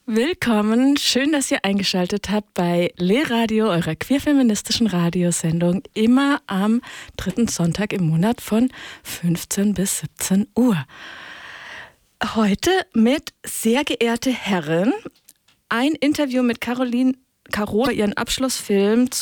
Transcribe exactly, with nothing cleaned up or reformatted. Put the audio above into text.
Willkommen, schön, dass ihr eingeschaltet habt bei Le-Radio, eurer queerfeministischen Radiosendung, immer am dritten Sonntag im Monat von fünfzehn bis siebzehn Uhr. Heute mit sehr geehrte Herren, ein Interview mit Caroline Caro, ihren Abschlussfilm